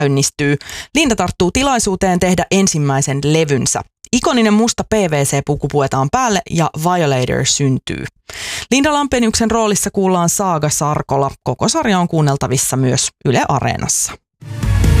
käynnistyy. Linda tarttuu tilaisuuteen tehdä ensimmäisen levynsä. Ikoninen musta PVC-puku puetaan päälle ja Violator syntyy. Linda Lampeniuksen roolissa kuullaan Saaga Sarkola. Koko sarja on kuunneltavissa myös Yle Areenassa.